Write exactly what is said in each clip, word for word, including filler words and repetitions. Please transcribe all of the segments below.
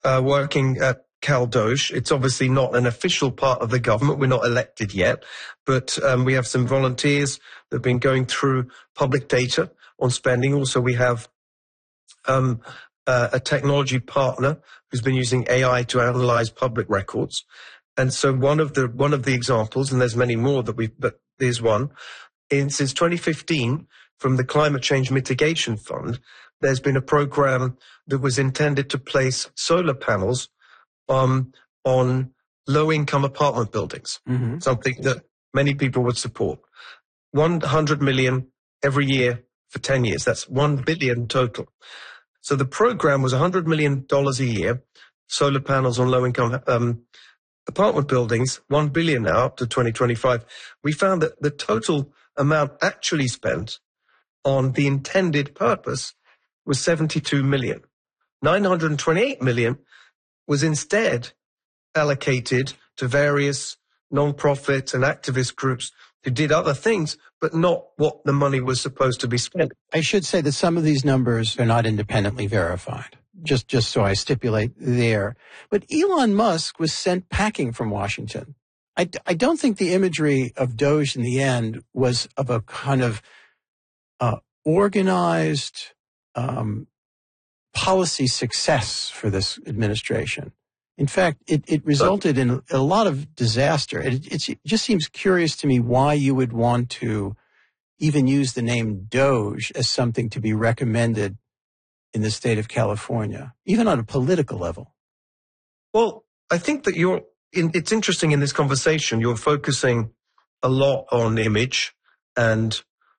uh, working at CalDoge. It's obviously not an official part of the government. We're not elected yet, but um, we have some volunteers that have been going through public data on spending. Also, we have um, uh, a technology partner who's been using A I to analyze public records. And so one of the one of the examples, and there's many more that we've, but there's one, in since twenty fifteen, from the Climate Change Mitigation Fund, there's been a program that was intended to place solar panels um, on low-income apartment buildings, mm-hmm. something that many people would support. one hundred million every year for ten years. That's one billion total. So the program was one hundred million dollars a year, solar panels on low-income um, apartment buildings, one billion now up to twenty twenty-five. We found that the total amount actually spent on the intended purpose was seventy-two million. nine hundred twenty-eight million was instead allocated to various non-profit and activist groups who did other things, but not what the money was supposed to be spent. I should say that some of these numbers are not independently verified, just, just so I stipulate there. But Elon Musk was sent packing from Washington. I, I don't think the imagery of Doge in the end was of a kind of uh, organized um, policy success for this administration. In fact, it, it resulted in a, a lot of disaster. It, it just seems curious to me why you would want to even use the name Doge as something to be recommended in the state of California, even on a political level. Well, I think that you're, in, it's interesting in this conversation, you're focusing a lot on image and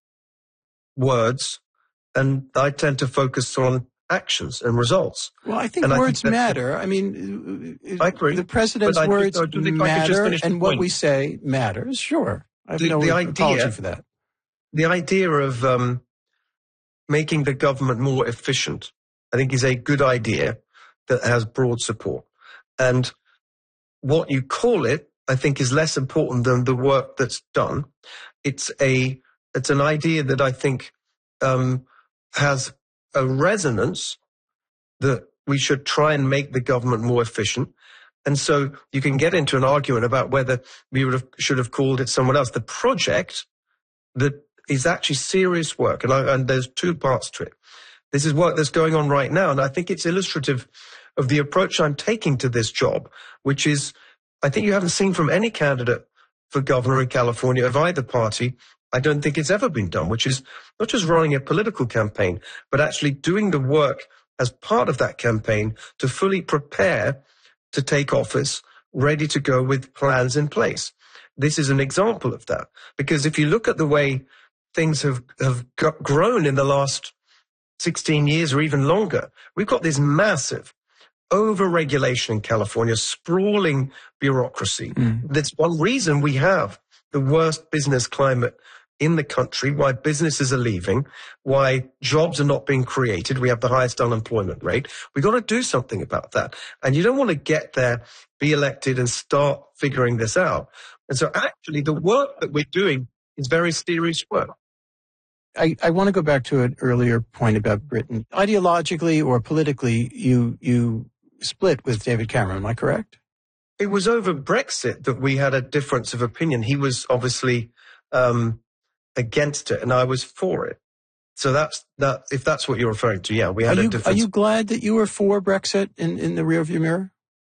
words, and I tend to focus on actions and results. Well, I think and words I think matter. I mean, I agree, the president's I words think, uh, matter, and what point. we say matters. Sure. I have the, no the apology idea, for that. The idea of um, making the government more efficient, I think, is a good idea that has broad support. And what you call it, I think, is less important than the work that's done. It's a, it's an idea that I think um, has a resonance that we should try and make the government more efficient. And so you can get into an argument about whether we would have, should have called it someone else. The project that is actually serious work, and, I, and there's two parts to it. This is work that's going on right now, and I think it's illustrative of the approach I'm taking to this job, which is, I think you haven't seen from any candidate for governor in California of either party. I don't think it's ever been done, which is not just running a political campaign, but actually doing the work as part of that campaign to fully prepare to take office, ready to go with plans in place. This is an example of that, because if you look at the way things have, have grown in the last sixteen years or even longer, we've got this massive over-regulation in California, sprawling bureaucracy. Mm. That's one reason we have the worst business climate in the country, why businesses are leaving, why jobs are not being created. We have the highest unemployment rate. We've got to do something about that. And you don't want to get there, be elected, and start figuring this out. And so actually the work that we're doing is very serious work. I, I want to go back to an earlier point about Britain. Ideologically or politically, you you split with David Cameron, am I correct? It was over Brexit that we had a difference of opinion. He was obviously um, against it, and I was for it. So that's that. If that's what you're referring to, yeah, we had are you, a difference. Are you glad that you were for Brexit in, in the rearview mirror?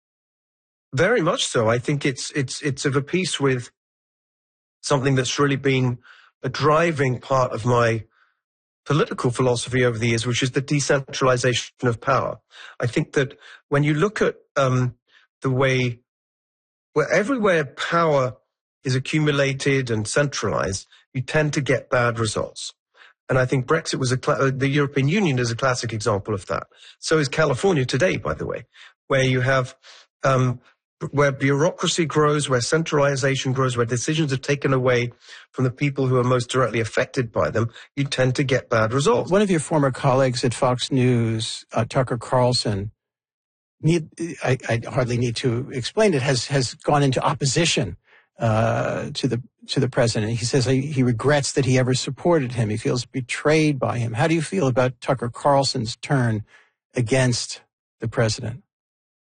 Very much so. I think it's it's it's of a piece with something that's really been a driving part of my political philosophy over the years, which is the decentralization of power. I think that when you look at um, the way where everywhere power is accumulated and centralized, you tend to get bad results. And I think Brexit was a, cl- the European Union is a classic example of that. So is California today, by the way, where you have, um, where bureaucracy grows, where centralization grows, where decisions are taken away from the people who are most directly affected by them, you tend to get bad results. One of your former colleagues at Fox News, uh, Tucker Carlson, need, I, I hardly need to explain it, has, has gone into opposition uh, to the to the president. He says he, he regrets that he ever supported him. He feels betrayed by him. How do you feel about Tucker Carlson's turn against the president?